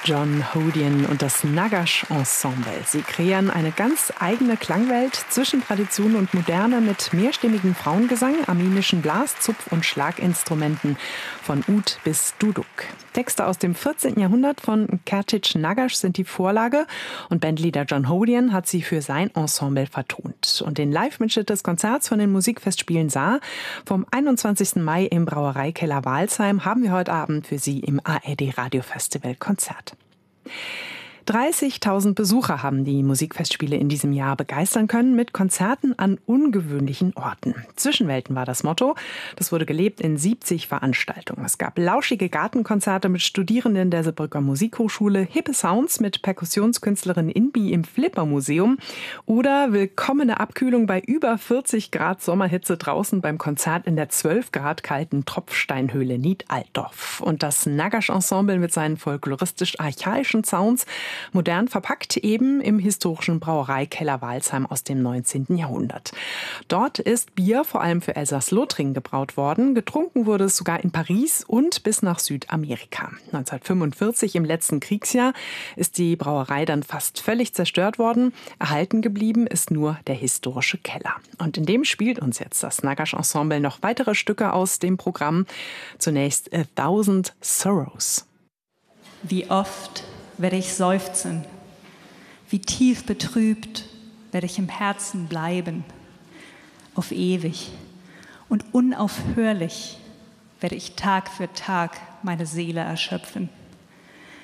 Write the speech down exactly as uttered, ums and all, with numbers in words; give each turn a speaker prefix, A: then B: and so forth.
A: John Hodian und das Nagash Ensemble. Sie kreieren eine ganz eigene Klangwelt zwischen Tradition und Moderne mit mehrstimmigem Frauengesang, armenischen Blas-, Zupf- und Schlaginstrumenten von Ud bis Duduk. Texte aus dem vierzehnten Jahrhundert von Kertic Nagash sind die Vorlage und Bandleader John Hodian hat sie für sein Ensemble vertont. Und den Live-Mitschnitt des Konzerts von den Musikfestspielen Saar vom einundzwanzigsten Mai im Brauereikeller Walsheim haben wir heute Abend für Sie im A R D Radio Festival Konzert. dreißigtausend Besucher haben die Musikfestspiele in diesem Jahr begeistern können mit Konzerten an ungewöhnlichen Orten. Zwischenwelten war das Motto. Das wurde gelebt in siebzig Veranstaltungen. Es gab lauschige Gartenkonzerte mit Studierenden der Saarbrücker Musikhochschule, hippe Sounds mit Perkussionskünstlerin Inbi im Flippermuseum oder willkommene Abkühlung bei über vierzig Grad Sommerhitze draußen beim Konzert in der zwölf Grad kalten Tropfsteinhöhle Nied-Altdorf. Und das Nagash Ensemble mit seinen folkloristisch-archaischen Sounds modern verpackt eben im historischen Brauereikeller Walsheim aus dem neunzehnten Jahrhundert. Dort ist Bier vor allem für Elsass-Lothringen gebraut worden. Getrunken wurde es sogar in Paris und bis nach Südamerika. neunzehnhundertfünfundvierzig, im letzten Kriegsjahr, ist die Brauerei dann fast völlig zerstört worden. Erhalten geblieben ist nur der historische Keller. Und in dem spielt uns jetzt das Nagash Ensemble noch weitere Stücke aus dem Programm. Zunächst A Thousand Sorrows.
B: Wie oft werde ich seufzen, wie tief betrübt werde ich im Herzen bleiben. Auf ewig und unaufhörlich werde ich Tag für Tag meine Seele erschöpfen.